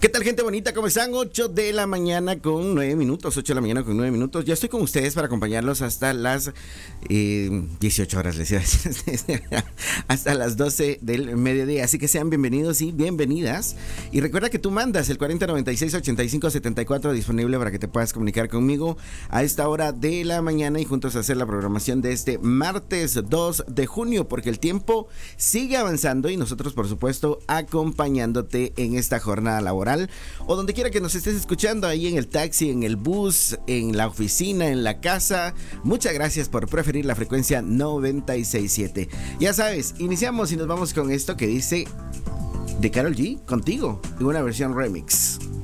¿Qué tal, gente bonita? ¿Cómo están? 8 de la mañana con 9 minutos. 8 de la mañana con 9 minutos. Ya estoy con ustedes para acompañarlos hasta las 18 horas, les decía. Hasta las 12 del mediodía. Así que sean bienvenidos y bienvenidas. Y recuerda que tú mandas el 4096-8574 disponible para que te puedas comunicar conmigo a esta hora de la mañana y juntos hacer la programación de este martes 2 de junio, porque el tiempo sigue avanzando y nosotros, por supuesto, acompañándote en esta jornada laboral o donde quiera que nos estés escuchando, ahí en el taxi, en el bus, en la oficina, en la casa. Muchas gracias por preferir la frecuencia 96.7. Ya sabes, iniciamos y nos vamos con esto que dice de Karol G, Contigo, en una versión remix.